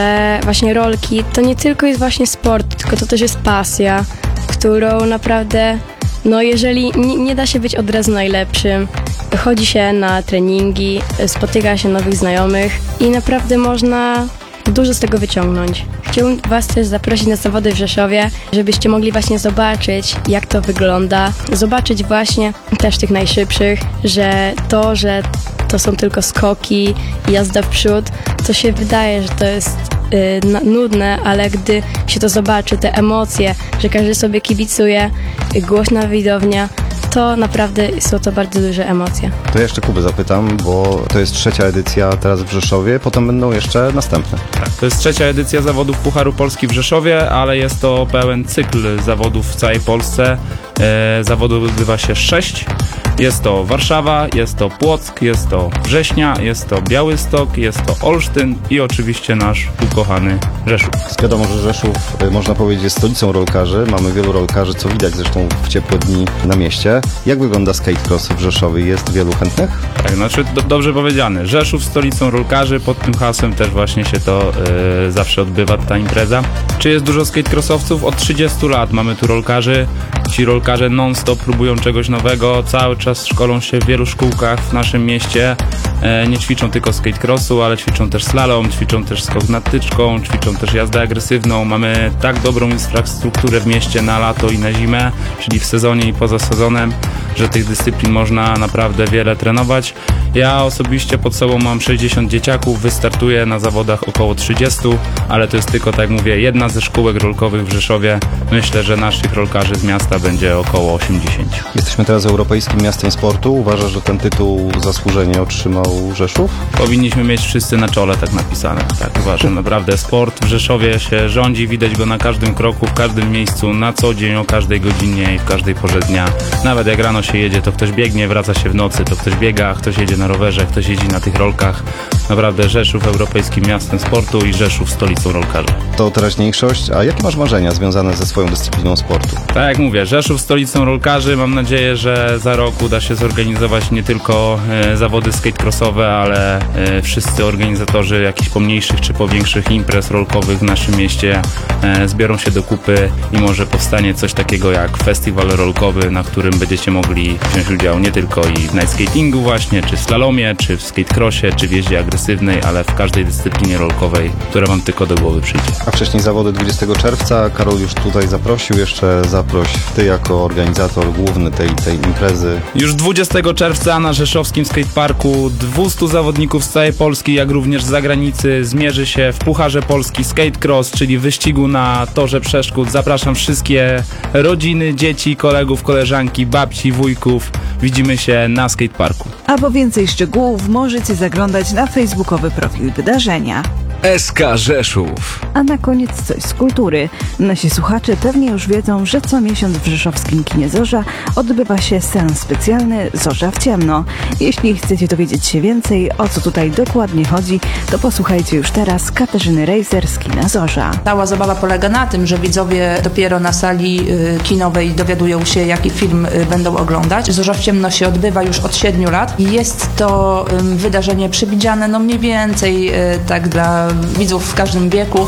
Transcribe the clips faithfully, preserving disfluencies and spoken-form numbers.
E, właśnie rolki to nie tylko jest właśnie sport, tylko to też jest pasja, którą naprawdę, no jeżeli nie, nie da się być od razu najlepszym, chodzi się na treningi, spotyka się nowych znajomych i naprawdę można dużo z tego wyciągnąć. Chciałbym Was też zaprosić na zawody w Rzeszowie, żebyście mogli właśnie zobaczyć, jak to wygląda, zobaczyć właśnie też tych najszybszych, że to, że to są tylko skoki i jazda w przód, to się wydaje, że to jest yy, na, nudne, ale gdy się to zobaczy, te emocje, że każdy sobie kibicuje, głośna widownia, to naprawdę są to bardzo duże emocje. To ja jeszcze Kubę zapytam, bo to jest trzecia edycja teraz w Rzeszowie, potem będą jeszcze następne. Tak, to jest trzecia edycja zawodów Pucharu Polski w Rzeszowie, ale jest to pełen cykl zawodów w całej Polsce. E, zawodów odbywa się sześć. Jest to Warszawa, jest to Płock, jest to Września, jest to Białystok, jest to Olsztyn i oczywiście nasz ukochany Rzeszów. Wiadomo, że Rzeszów, można powiedzieć, jest stolicą rolkarzy. Mamy wielu rolkarzy, co widać zresztą w ciepłe dni na mieście. Jak wygląda skate-cross w Rzeszowie? Jest wielu chętnych? Tak, znaczy do, dobrze powiedziane. Rzeszów stolicą rolkarzy, pod tym hasłem też właśnie się to yy, zawsze odbywa ta impreza. Czy jest dużo skate-crossowców? Od trzydziestu lat mamy tu rolkarzy. Ci rolkarze non-stop próbują czegoś nowego, cały czas szkolą się w wielu szkółkach w naszym mieście. E, nie ćwiczą tylko skate-crossu, ale ćwiczą też slalom, ćwiczą też skok nad tyczką, ćwiczą też jazdę agresywną. Mamy tak dobrą infrastrukturę w mieście na lato i na zimę, czyli w sezonie i poza sezonem, że tych dyscyplin można naprawdę wiele trenować. Ja osobiście pod sobą mam sześćdziesiąt dzieciaków, wystartuję na zawodach około trzydziestu, ale to jest tylko, tak jak mówię, jedna ze szkółek rolkowych w Rzeszowie. Myślę, że naszych rolkarzy z miasta będzie około osiemdziesiąt. Jesteśmy teraz europejskim miastem sportu. Uważasz, że ten tytuł zasłużenie otrzymał Rzeszów? Powinniśmy mieć wszyscy na czole tak napisane. Tak uważam. Naprawdę sport w Rzeszowie się rządzi, widać go na każdym kroku, w każdym miejscu, na co dzień, o każdej godzinie i w każdej porze dnia. Nawet jak rano się jedzie, to ktoś biegnie, wraca się w nocy, to ktoś biega, ktoś jedzie na rowerze, ktoś jeździ na tych rolkach. Naprawdę Rzeszów europejskim miastem sportu i Rzeszów stolicą rolkarzy. To teraźniejszość, a jakie masz marzenia związane ze swoją dyscypliną sportu? Tak jak mówię, Rzeszów stolicą rolkarzy. Mam nadzieję, że za rok uda się zorganizować nie tylko e, zawody skate-crossowe, ale e, wszyscy organizatorzy jakichś pomniejszych czy powiększych imprez rolkowych w naszym mieście e, zbiorą się do kupy i może powstanie coś takiego jak festiwal rolkowy, na którym będziecie mogli wziąć udział nie tylko i w night skatingu właśnie, czy w slalomie, czy w skate-crossie, czy w jeździe agresywnej, ale w każdej dyscyplinie rolkowej, która wam tylko do głowy przyjdzie. A wcześniej zawody dwudziestego czerwca. Karol już tutaj zaprosił, jeszcze zaproś ty jako organizator główny tej, tej imprezy. Już dwudziestego czerwca na rzeszowskim skateparku dwustu zawodników z całej Polski, jak również z zagranicy zmierzy się w Pucharze Polski Skate Cross, czyli wyścigu na torze przeszkód. Zapraszam wszystkie rodziny, dzieci, kolegów, koleżanki, babci, wujków. Widzimy się na skateparku. A po więcej szczegółów możecie zaglądać na facebookowy profil wydarzenia. S K Rzeszów. A na koniec coś z kultury. Nasi słuchacze pewnie już wiedzą, że co miesiąc w rzeszowskim kinie Zorza odbywa się seans specjalny Zorza w ciemno. Jeśli chcecie dowiedzieć się więcej, o co tutaj dokładnie chodzi, to posłuchajcie już teraz Katarzyny Rejzer z kina Zorza. Cała zabawa polega na tym, że widzowie dopiero na sali kinowej dowiadują się, jaki film będą oglądać. Zorza w ciemno się odbywa już od siedmiu lat i jest to wydarzenie przewidziane no mniej więcej tak dla widzów w każdym wieku.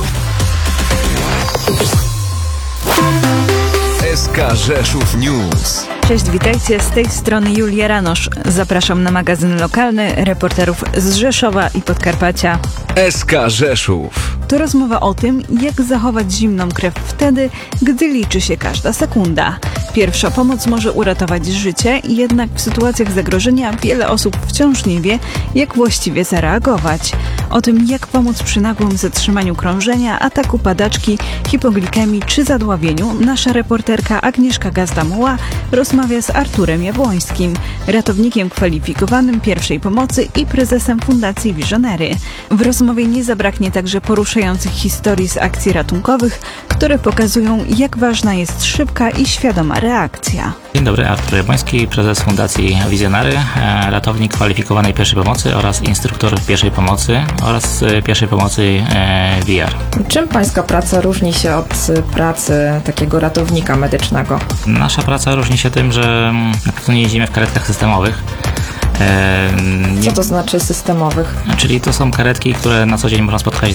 S K Rzeszów News. Cześć, witajcie, z tej strony Julia Ranosz. Zapraszam na magazyn lokalny reporterów z Rzeszowa i Podkarpacia. S K Rzeszów. To rozmowa o tym, jak zachować zimną krew wtedy, gdy liczy się każda sekunda. Pierwsza pomoc może uratować życie, jednak w sytuacjach zagrożenia wiele osób wciąż nie wie, jak właściwie zareagować. O tym, jak pomóc przy nagłym zatrzymaniu krążenia, ataku padaczki, hipoglikemii czy zadławieniu, nasza reporterka Agnieszka Gazda-Muła rozmawia z Arturem Jabłońskim, ratownikiem kwalifikowanym pierwszej pomocy i prezesem Fundacji Visionery. W rozmowie nie zabraknie także poruszających historii z akcji ratunkowych, które pokazują, jak ważna jest szybka i świadoma reakcja. Dzień dobry, Artur Jabłoński, prezes Fundacji Visionery, ratownik kwalifikowanej pierwszej pomocy oraz instruktor pierwszej pomocy oraz pierwszej pomocy V R. Czym pańska praca różni się od pracy takiego ratownika medycznego? Nasza praca różni się tym, że na pewno nie jeździmy w karetkach systemowych. Co to znaczy systemowych? Czyli to są karetki, które na co dzień można spotkać